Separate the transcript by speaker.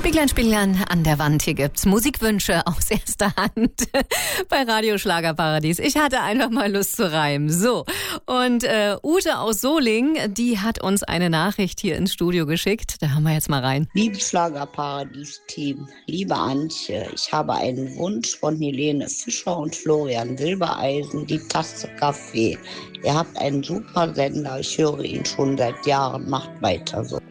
Speaker 1: Spieglein an der Wand. Hier gibt's Musikwünsche aus erster Hand bei Radio Schlagerparadies. Ich hatte einfach mal Lust zu reimen. So, und Ute aus Soling, die hat uns eine Nachricht hier ins Studio geschickt. Da haben wir jetzt mal rein.
Speaker 2: Liebes Schlagerparadies-Team, liebe Antje, ich habe einen Wunsch von Helene Fischer und Florian Silbereisen, die Tasse Kaffee. Ihr habt einen super Sender, ich höre ihn schon seit Jahren, macht weiter so.